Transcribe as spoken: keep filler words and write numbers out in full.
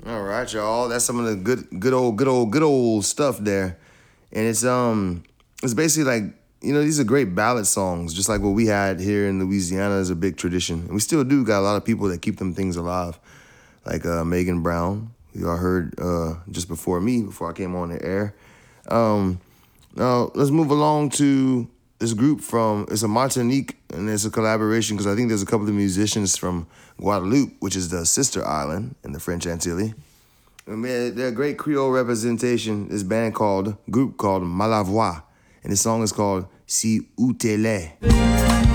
All right, y'all. That's some of the good, good old, good old, good old stuff there, and it's um, it's basically like you know these are great ballad songs, just like what we had here in Louisiana is a big tradition, and we still do got a lot of people that keep them things alive, like uh, Megan Brown. Y'all heard uh, just before me, before I came on the air. Um, now let's move along to this group from it's a Martinique and it's a collaboration because I think there's a couple of musicians from Guadeloupe, which is the sister island in the French Antilles. And man, they're a great Creole representation. This band called group called Malavoie, and this song is called Si ou Tele.